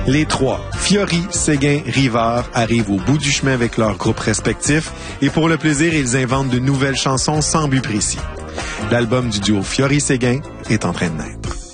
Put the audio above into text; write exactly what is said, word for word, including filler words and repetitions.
Les trois, Fiori, Séguin, Rivard, arrivent au bout du chemin avec leurs groupes respectifs et pour le plaisir, ils inventent de nouvelles chansons sans but précis. L'album du duo Fiori-Séguin est en train de naître.